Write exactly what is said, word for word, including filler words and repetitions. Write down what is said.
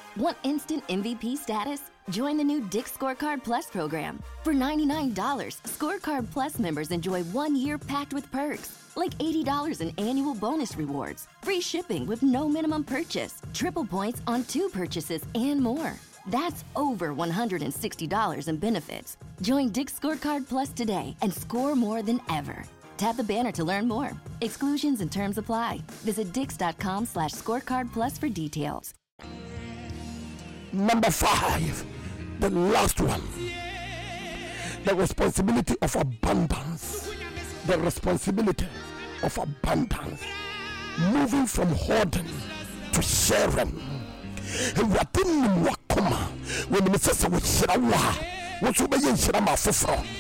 Want instant M V P status? Join the new Dick's Scorecard Plus program. For ninety-nine dollars, Scorecard Plus members enjoy one year packed with perks, like eighty dollars in annual bonus rewards, free shipping with no minimum purchase, triple points on two purchases, and more. That's over one hundred sixty dollars in benefits. Join Dick's Scorecard Plus today and score more than ever. Tap the banner to learn more. Exclusions and terms apply. Visit dix.com slash scorecard plus for details. Number five, the last one. The responsibility of abundance. The responsibility of abundance. Moving from hoarding to sharing. And what in Wakoma when the missus with Shirawa, what you may in Shirama Fufro.